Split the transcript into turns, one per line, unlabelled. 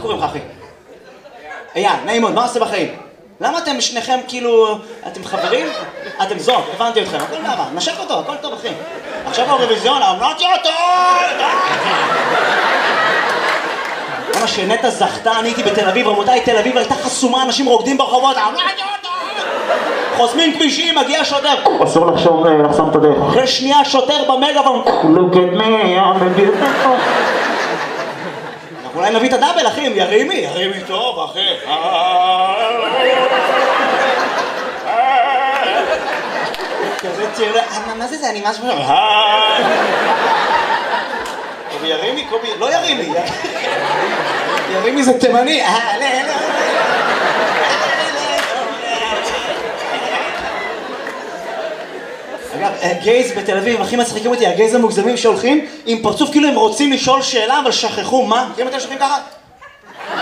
קוראים לך אחי? אייל, נעים מאוד, מה עושה בחיים? למה אתם שניכם כאילו, אתם חברים? אתם זוג, הבנתי אתכם, הכל נעבר, נשק אותו, הכל טוב אחי. עכשיו האירוויזיון, אמרתי אותו! למה שנטע זכתה, אני הייתי בתל אביב, רבותיי, תל אביב הייתה חסומה, אנשים רוקדים ברחובות, אמרתי אותו! חוסמים כבישים, מגיע שוטר, אסור לחסום את הדרך. אחרי שנייה שוטר במגאפון, look at me, I'm a beautiful. אנחנו אולי נביא את הדאבל, אחי, ירימי טוב, אחי. כזה צעיר, מה זה? אני משהו... קובי ירימי? קובי... לא ירימי. ירימי זה תימני. אגב, גייז בתל אביב הכי מצחיקים אותי, הגייז המוגזמים שהולכים עם פרצוף כאילו הם רוצים לשאול שאלה אבל שכחו מה? מכירים אתם שוכחים ככה?